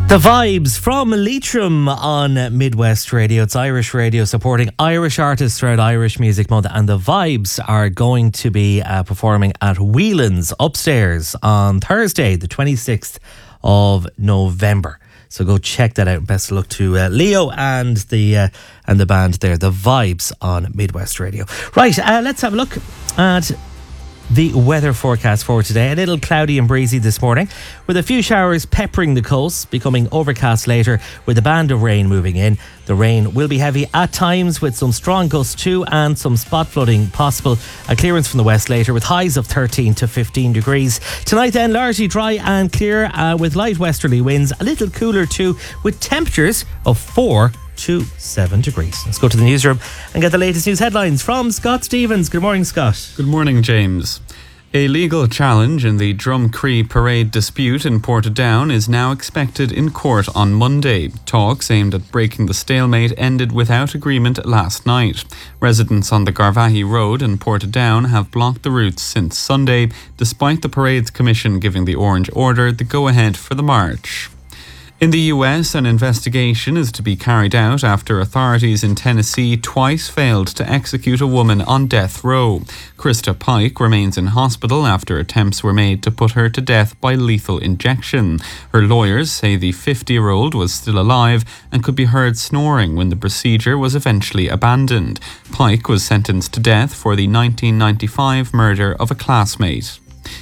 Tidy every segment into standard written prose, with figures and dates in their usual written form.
The Vibes from Leitrim on Midwest Radio. It's Irish radio supporting Irish artists throughout Irish Music Month, and the Vibes are going to be performing at Whelan's upstairs on Thursday, the 26th of November. So go check that out. Best of luck to Leo and the band there. The Vibes on Midwest Radio. Right, let's have a look at the weather forecast for today. A little cloudy and breezy this morning, with a few showers peppering the coast, becoming overcast later with a band of rain moving in. The rain will be heavy at times with some strong gusts too, and some spot flooding possible. A clearance from the west later with highs of 13 to 15 degrees. Tonight then, largely dry and clear with light westerly winds. A little cooler too, with temperatures of 4 to 7 degrees. Let's go to the newsroom and get the latest news headlines from Scott Stevens. Good morning, Scott. Good morning, James. A legal challenge in the Drumcree parade dispute in Portadown is now expected in court on Monday. Talks aimed at breaking the stalemate ended without agreement last night. Residents on the Garvaghey Road in Portadown have blocked the routes since Sunday, despite the parade's commission giving the Orange Order the go-ahead for the march. In the US, an investigation is to be carried out after authorities in Tennessee twice failed to execute a woman on death row. Krista Pike remains in hospital after attempts were made to put her to death by lethal injection. Her lawyers say the 50-year-old was still alive and could be heard snoring when the procedure was eventually abandoned. Pike was sentenced to death for the 1995 murder of a classmate.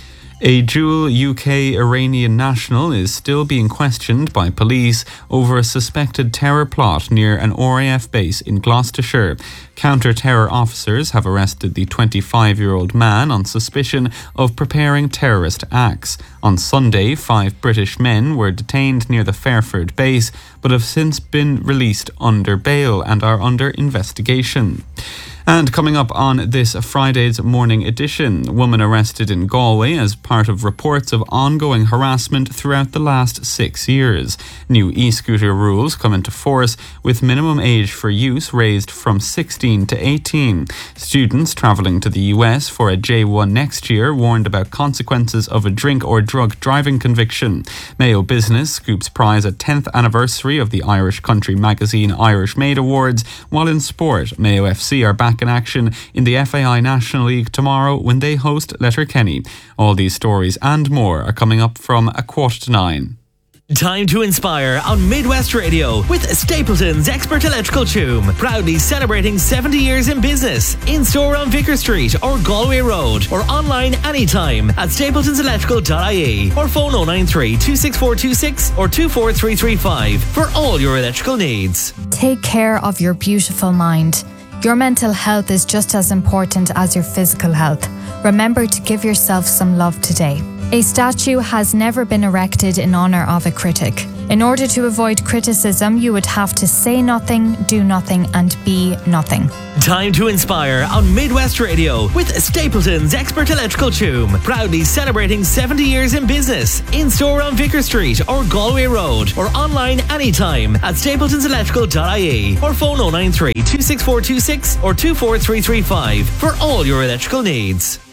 A dual UK-Iranian national is still being questioned by police over a suspected terror plot near an RAF base in Gloucestershire. Counter-terror officers have arrested the 25-year-old man on suspicion of preparing terrorist acts. On Sunday, 5 British men were detained near the Fairford base, but have since been released under bail and are under investigation. And coming up on this Friday's morning edition, a woman arrested in Galway as part of reports of ongoing harassment throughout the last 6 years. New e-scooter rules come into force with minimum age for use raised from 16 to 18. Students travelling to the US for a J1 next year warned about consequences of a drink or drug driving conviction. Mayo Business scoops prize at 10th anniversary of the Irish country magazine Irish Made Awards, while in sport, Mayo FC are back in action in the FAI National League tomorrow when they host Letterkenny. All these stories and more are coming up from 9:15. Time to inspire on Midwest Radio with Stapleton's Expert Electrical Tomb. Proudly celebrating 70 years in business. In-store on Vicar Street or Galway Road, or online anytime at stapletonselectrical.ie, or phone 093 26426 or 24335 for all your electrical needs. Take care of your beautiful mind. Your mental health is just as important as your physical health. Remember to give yourself some love today. A statue has never been erected in honour of a critic. In order to avoid criticism, you would have to say nothing, do nothing, and be nothing. Time to inspire on Midwest Radio with Stapleton's Expert Electrical Tomb. Proudly celebrating 70 years in business. In-store on Vicar Street or Galway Road, or online anytime at stapletonselectrical.ie, or phone 093 26426 or 24335 for all your electrical needs.